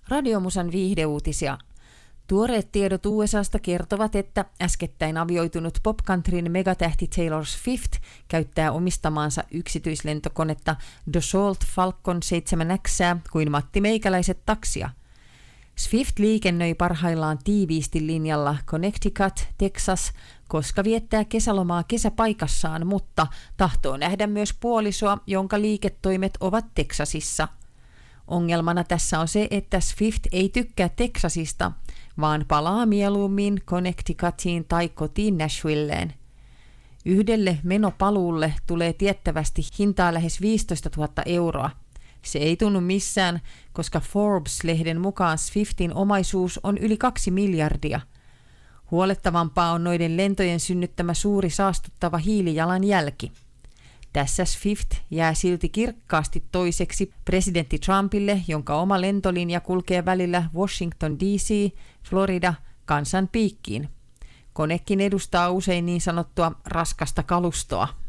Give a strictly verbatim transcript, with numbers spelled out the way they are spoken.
Radiomusan viihdeuutisia. Tuoreet tiedot U S A:sta kertovat, että äskettäin avioitunut popcountryn megatähti Taylor Swift käyttää omistamaansa yksityislentokonetta Dassault Falcon seitsemän X kuin Matti Meikäläiset taksia. Swift liikennöi parhaillaan tiiviisti linjalla Connecticut, Texas, koska viettää kesälomaa kesäpaikassaan, mutta tahtoo nähdä myös puolisoa, jonka liiketoimet ovat Texasissa. Ongelmana tässä on se, että Swift ei tykkää Texasista, vaan palaa mieluummin Connecticutiin tai kotiin Nashvilleen. Yhdelle menopaluulle tulee tiettävästi hintaa lähes viisitoistatuhatta euroa. Se ei tunnu missään, koska Forbes-lehden mukaan Swiftin omaisuus on yli kaksi miljardia. Huolettavampaa on noiden lentojen synnyttämä suuri saastuttava hiilijalanjälki. Tässä Swift jää silti kirkkaasti toiseksi presidentti Trumpille, jonka oma lentolinja kulkee välillä Washington D C, Florida, kansan piikkiin. Konekin edustaa usein niin sanottua raskasta kalustoa.